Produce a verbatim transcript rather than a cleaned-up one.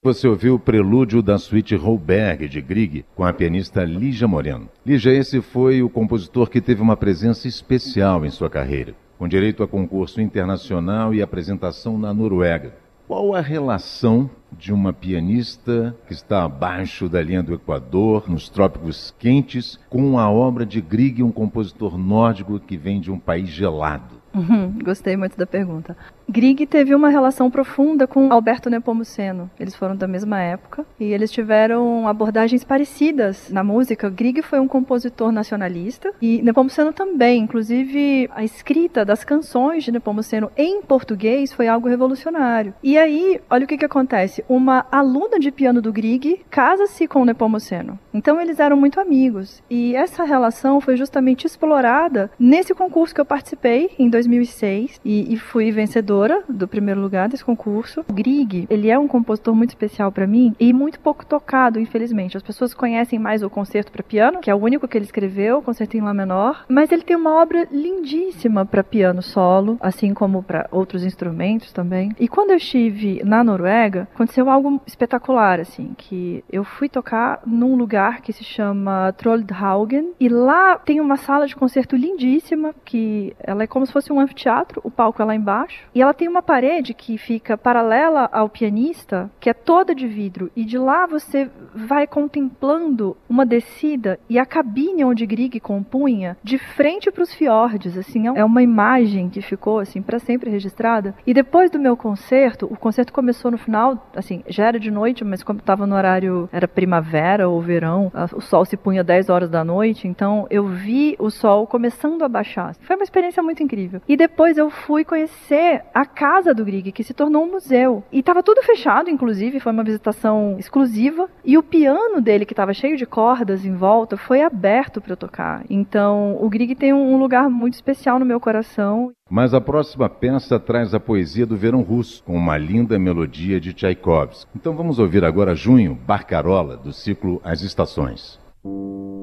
Você ouviu o prelúdio da suíte Holberg de Grieg com a pianista Lígia Moreno. Lígia, esse foi o compositor que teve uma presença especial em sua carreira, com direito a concurso internacional e apresentação na Noruega. Qual a relação de uma pianista que está abaixo da linha do Equador, nos trópicos quentes, com a obra de Grieg, um compositor nórdico que vem de um país gelado? Uhum, gostei muito da pergunta. Grieg teve uma relação profunda com Alberto Nepomuceno. Eles foram da mesma época e eles tiveram abordagens parecidas na música. Grieg foi um compositor nacionalista e Nepomuceno também. Inclusive, a escrita das canções de Nepomuceno em português foi algo revolucionário. E aí, olha o que que acontece. Uma aluna de piano do Grieg casa-se com Nepomuceno. Então, eles eram muito amigos. E essa relação foi justamente explorada nesse concurso que eu participei em dois mil e seis e, e fui vencedora do primeiro lugar desse concurso. O Grieg, ele é um compositor muito especial para mim e muito pouco tocado, infelizmente. As pessoas conhecem mais o Concerto para Piano, que é o único que ele escreveu, o Concerto em Lá menor, mas ele tem uma obra lindíssima para piano solo, assim como para outros instrumentos também. E quando eu estive na Noruega, aconteceu algo espetacular, assim, que eu fui tocar num lugar que se chama Trollhaugen e lá tem uma sala de concerto lindíssima, que ela é como se fosse um anfiteatro, o palco é lá embaixo, e ela tem uma parede que fica paralela ao pianista, que é toda de vidro, e de lá você vai contemplando uma descida e a cabine onde Grieg compunha de frente para os fiordes, assim, é uma imagem que ficou assim para sempre registrada. E depois do meu concerto, o concerto começou no final, assim, já era de noite, mas como estava no horário, era primavera ou verão, o sol se punha dez horas da noite, então eu vi o sol começando a baixar. Foi uma experiência muito incrível. E depois eu fui conhecer a casa do Grieg, que se tornou um museu. E estava tudo fechado, inclusive, foi uma visitação exclusiva. E o piano dele, que estava cheio de cordas em volta, foi aberto para eu tocar. Então, o Grieg tem um lugar muito especial no meu coração. Mas a próxima peça traz a poesia do verão russo, com uma linda melodia de Tchaikovsky. Então vamos ouvir agora Junho, Barcarola, do ciclo As Estações.